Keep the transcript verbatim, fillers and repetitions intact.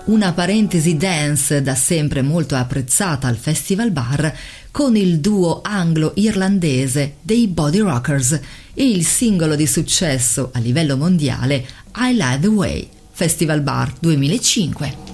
una parentesi dance da sempre molto apprezzata al Festival Bar con il duo anglo-irlandese dei Body Rockers e il singolo di successo a livello mondiale I Like the Way, Festival Bar duemilacinque.